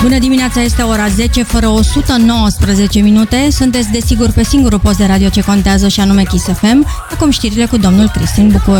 Bună dimineața, este ora 10 fără 119 minute. Sunteți desigur pe singurul post de radio ce contează și anume Kiss FM. Acum știrile cu domnul Cristin Bucur.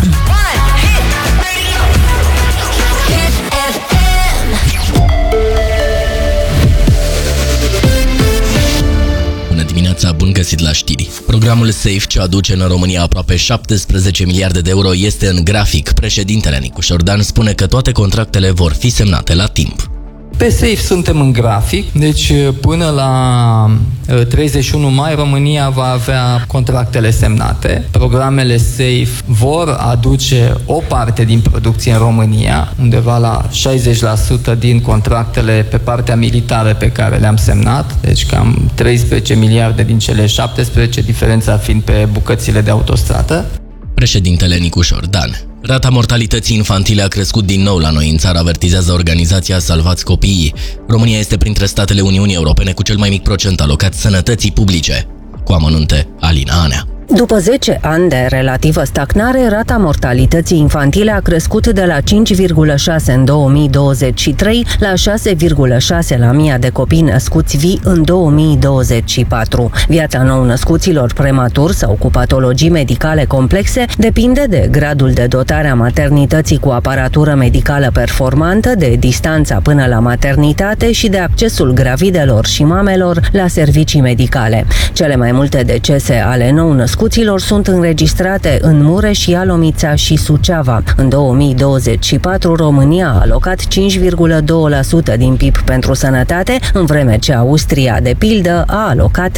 Bun găsit la știri. Programul SAFE, ce aduce în România aproape 17 miliarde de euro, este în grafic. Președintele Nicu Șordan spune că toate contractele vor fi semnate la timp. Pe SAFE suntem în grafic, deci până la 31 mai România va avea contractele semnate. Programele SAFE vor aduce o parte din producție în România, undeva la 60% din contractele pe partea militară pe care le-am semnat, deci cam 13 miliarde din cele 17, diferența fiind pe bucățile de autostradă. Președintele Nicu Șordan. Rata mortalității infantile a crescut din nou la noi în țară, avertizează organizația Salvați Copiii. România este printre statele Uniunii Europene cu cel mai mic procent alocat sănătății publice. Cu amănunte, Alina Anea. După 10 ani de relativă stagnare, rata mortalității infantile a crescut de la 5,6 în 2023 la 6,6 la 1000 de copii născuți vii în 2024. Viața nou-născuților prematur sau cu patologii medicale complexe depinde de gradul de dotare a maternității cu aparatură medicală performantă, de distanța până la maternitate și de accesul gravidelor și mamelor la servicii medicale. Cele mai multe decese ale nou-născuților sunt înregistrate în Mureș, Ialomița și Suceava. În 2024, România a alocat 5,2% din PIB pentru sănătate, în vreme ce Austria, de pildă, a alocat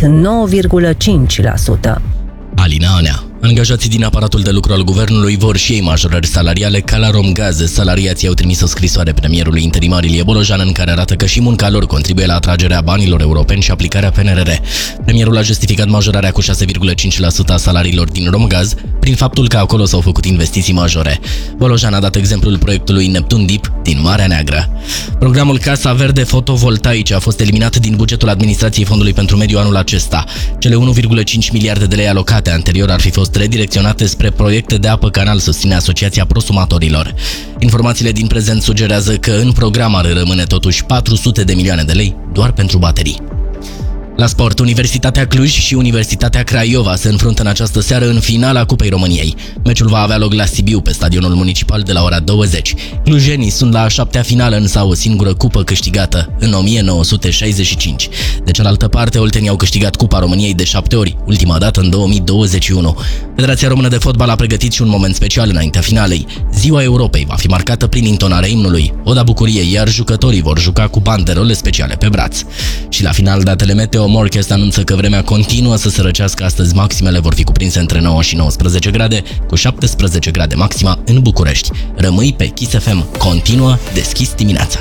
9,5%. Alina Anea. Angajații din aparatul de lucru al guvernului vor și ei majorări salariale ca la Romgaz. Salariații au trimis o scrisoare premierului interimar Ilie Bolojan în care arată că și munca lor contribuie la atragerea banilor europeni și aplicarea PNRR. Premierul a justificat majorarea cu 6,5% a salariilor din Romgaz prin faptul că acolo s-au făcut investiții majore. Bolojan a dat exemplul proiectului Neptun Deep din Marea Neagră. Programul Casa Verde fotovoltaice a fost eliminat din bugetul administrației Fondului pentru Mediu anul acesta. Cele 1,5 miliarde de lei alocate anterior ar fi fost redirecționate spre proiecte de apă canal, susține Asociația Prosumatorilor. Informațiile din prezent sugerează că în program ar rămâne totuși 400 de milioane de lei doar pentru baterii. La sport, Universitatea Cluj și Universitatea Craiova se înfruntă în această seară în finala Cupei României. Meciul va avea loc la Sibiu, pe stadionul municipal, de la ora 20. Clujenii sunt la a 7-a finală, însă au o singură cupă câștigată, în 1965. De cealaltă parte, oltenii au câștigat Cupa României de 7 ori, ultima dată în 2021. Federația Română de Fotbal a pregătit și un moment special înaintea finalei. Ziua Europei va fi marcată prin intonarea imnului, Oda Bucuriei, iar jucătorii vor juca cu banderole speciale pe braț. Și la final, datele meteo, Morchest anunță că vremea continuă să se răcească. Astăzi maximele vor fi cuprinse între 9 și 19 grade, cu 17 grade maxima în București. Rămâi pe Kiss FM. Continuă deschis dimineața.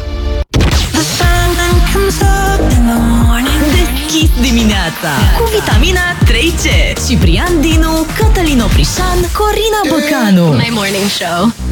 Deschis dimineața cu vitamina 3C. Ciprian Dinu, Cătălin Oprișan, Corina Băcanu. My morning show.